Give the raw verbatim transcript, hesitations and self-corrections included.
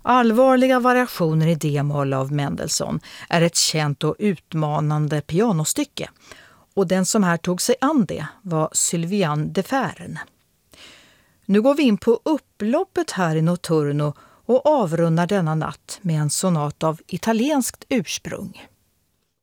Allvarliga variationer i D-moll av Mendelssohn är ett känt och utmanande pianostycke, och den som här tog sig an det var Sylviane de Fern. Nu går vi in på upploppet här i Notturno och avrundar denna natt med en sonat av italienskt ursprung.